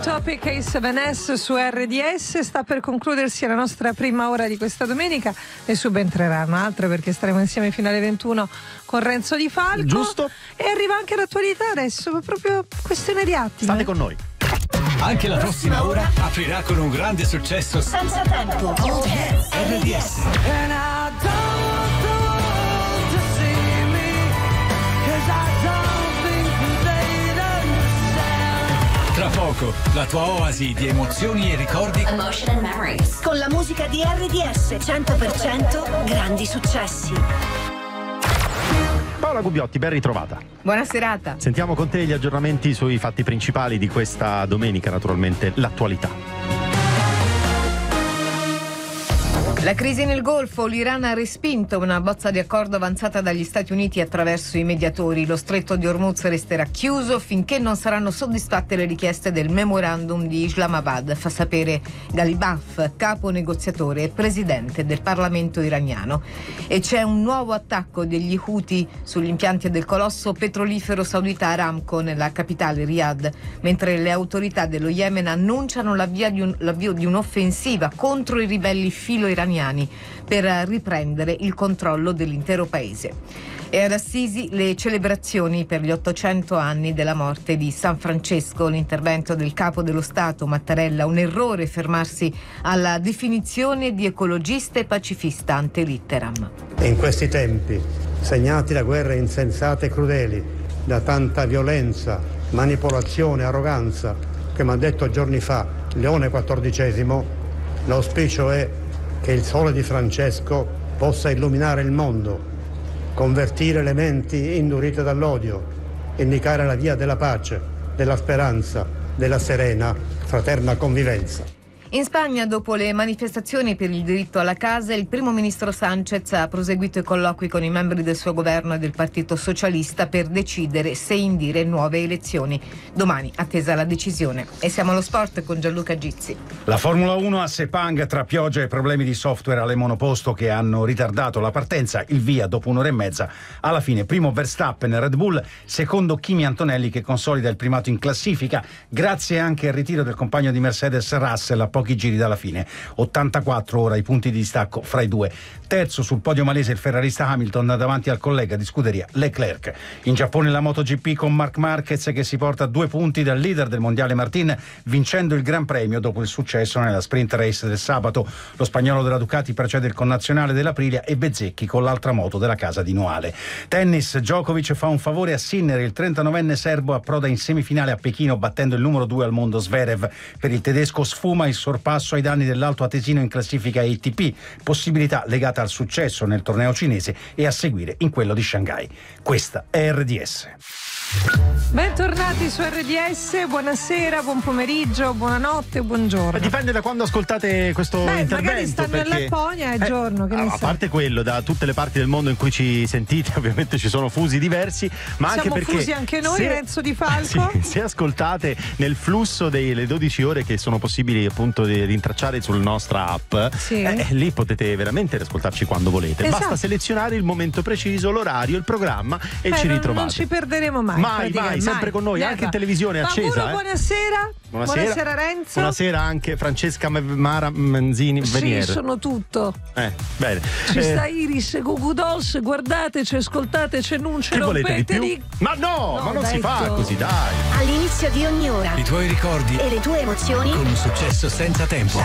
Topic A7S su RDS. Sta per concludersi la nostra prima ora di questa domenica e subentreranno altre perché staremo insieme fino alle 21 con Renzo Di Falco. Giusto. E arriva anche l'attualità adesso, proprio questione di attimi. State con noi. Anche la prossima ora aprirà con un grande successo senza tempo. RDS. Tra poco, la tua oasi di emozioni e ricordi. Emotion and Memories. Con la musica di RDS 100% grandi successi. Paola Gubbiotti, ben ritrovata. Buona serata. Sentiamo con te gli aggiornamenti sui fatti principali di questa domenica, naturalmente l'attualità. La crisi nel Golfo, l'Iran ha respinto una bozza di accordo avanzata dagli Stati Uniti attraverso i mediatori. Lo stretto di Hormuz resterà chiuso finché non saranno soddisfatte le richieste del memorandum di Islamabad, fa sapere Ghalibaf, capo negoziatore e presidente del Parlamento iraniano. E c'è un nuovo attacco degli Houthi sugli impianti del colosso petrolifero saudita Aramco nella capitale Riyadh, mentre le autorità dello Yemen annunciano l'avvio di un'offensiva contro i ribelli filo-iraniani per riprendere il controllo dell'intero paese. E ad Assisi le celebrazioni per gli 800 anni della morte di San Francesco, l'intervento del capo dello Stato Mattarella, un errore fermarsi alla definizione di ecologista e pacifista ante litteram. In questi tempi, segnati da guerre insensate e crudeli, da tanta violenza, manipolazione, arroganza, come ha detto giorni fa Leone XIV, l'auspicio è che il sole di Francesco possa illuminare il mondo, convertire le menti indurite dall'odio, indicare la via della pace, della speranza, della serena, fraterna convivenza. In Spagna, dopo le manifestazioni per il diritto alla casa, il primo ministro Sánchez ha proseguito i colloqui con i membri del suo governo e del Partito Socialista per decidere se indire nuove elezioni. Domani attesa la decisione. E siamo allo sport con Gianluca Gizzi. La Formula 1 a Sepang, tra pioggia e problemi di software alle monoposto che hanno ritardato la partenza, il via dopo un'ora e mezza. Alla fine primo Verstappen, Red Bull, secondo Kimi Antonelli che consolida il primato in classifica, grazie anche al ritiro del compagno di Mercedes Russell a pochi giri dalla fine. 84 ora i punti di distacco fra i due. Terzo sul podio malese il ferrarista Hamilton davanti al collega di scuderia Leclerc. In Giappone la MotoGP con Marc Marquez che si porta 2 punti dal leader del mondiale Martin, vincendo il Gran Premio dopo il successo nella sprint race del sabato. Lo spagnolo della Ducati precede il connazionale dell'Aprilia e Bezzecchi con l'altra moto della casa di Noale. Tennis, Djokovic fa un favore a Sinner, il 39enne serbo approda in semifinale a Pechino battendo il numero 2 al mondo Zverev. Per il tedesco sfuma il sorpasso ai danni dell'alto atesino in classifica ATP, possibilità legata al successo nel torneo cinese e a seguire in quello di Shanghai. Questa è RDS. Bentornati su RDS, buonasera, buon pomeriggio, buonanotte, buongiorno. Dipende da quando ascoltate questo intervento. Magari stanno perché... in Lapponia, è giorno, che ne a parte quello, da tutte le parti del mondo in cui ci sentite, ovviamente ci sono fusi diversi, ma siamo anche perché fusi anche noi, Renzo Di Falco. Se ascoltate nel flusso delle 12 ore che sono possibili appunto di rintracciare sulla nostra app, lì potete veramente ascoltarci quando volete. Esatto. Basta selezionare il momento preciso, l'orario, il programma e ci ritrovate. Non ci perderemo mai. Mai, sempre con noi, anche in televisione accesa. Buonasera. Buonasera Renzo. Buonasera anche Francesca Mara Manzini Venier. Sì, sono tutto. Bene. Ci sta Iris, Gugu Dolls, guardateci, ascoltateci, non ce rompeteli. Ma no, ma non si fa così, dai. All'inizio di ogni ora. I tuoi ricordi e le tue emozioni con un successo senza tempo.